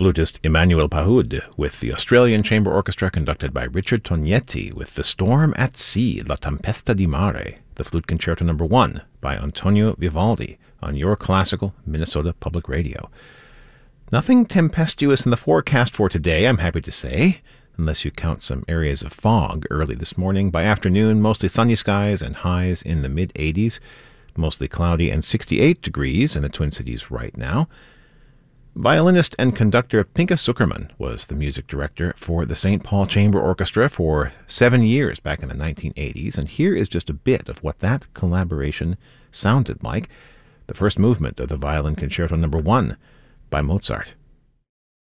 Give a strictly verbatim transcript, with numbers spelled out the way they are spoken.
flutist Emmanuel Pahud with the Australian Chamber Orchestra conducted by Richard Tognetti with The Storm at Sea, La Tempesta di Mare, the Flute Concerto number one by Antonio Vivaldi on your classical Minnesota Public Radio. Nothing tempestuous in the forecast for today, I'm happy to say, unless you count some areas of fog early this morning. By afternoon, mostly sunny skies and highs in the mid-eighties, mostly cloudy and sixty-eight degrees in the Twin Cities right now. Violinist and conductor Pinka Zukerman was the music director for the Saint Paul Chamber Orchestra for seven years back in the nineteen eighties, and here is just a bit of what that collaboration sounded like. The first movement of the Violin Concerto number one by Mozart.